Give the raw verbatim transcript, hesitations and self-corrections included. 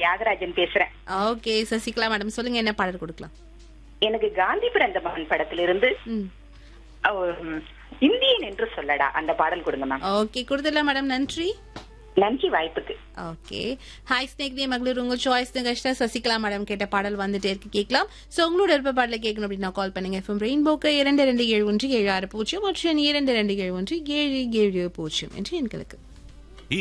தியாகராஜன் பேசுறேன். Okay Sasikala madam சொல்லுங்க, என்ன பாடல் கொடுக்கலாம்? எனக்கு காந்தி பிறந்த மகன் படத்திலிருந்து ம் அஹ், இந்தியன் என்று சொல்லடா அந்த பாடல் கொடுங்க மேம். ஓகே கொடுத்துடலாம் மேடம், நன்றி. நன்றி வாய்ப்புக்கு. ஓகே ஹாய் ஸ்னேக்தே மகளிர் உங்க சாய்ஸ் கஷ்டா சசிகலா மேடம் கேட்ட பாடல் வந்துட்டே இருக்கு, கேட்கலாம். சோ உங்களோட விருப்ப பாடல கேட்கணும் அப்படின்னா கால் பண்ணுங்க. எஃப்எம் ரெயின்போக்கு இரண்டு ரெண்டு ஏழு ஒன்று ஏழு ஆறு பூஜ்ஜியம் மற்றும் இரண்டு ரெண்டு ஏழு ஒன்று ஏழு ஏழு பூஜ்ஜியம் என்று எண்களுக்கு.